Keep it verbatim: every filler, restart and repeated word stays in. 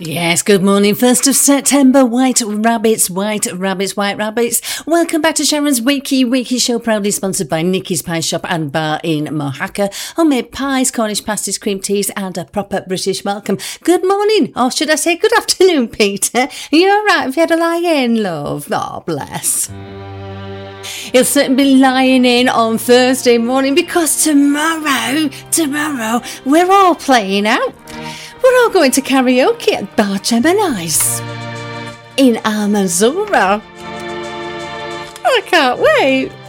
Yes, good morning. first of September, white rabbits, white rabbits, white rabbits. Welcome back to Sharon's Wakey Wakey Show, proudly sponsored by Nikki's Pie Shop and Bar in Mohaka. Homemade pies, Cornish pasties, cream teas, and a proper British welcome. Good morning, or should I say good afternoon, Peter? Are you all right? Have you had a lie in, love? Oh, bless. You'll certainly be lying in on Thursday morning because tomorrow, tomorrow, we're all playing out. We're all going to karaoke at Bar Gemini's in Almanzora. I can't wait.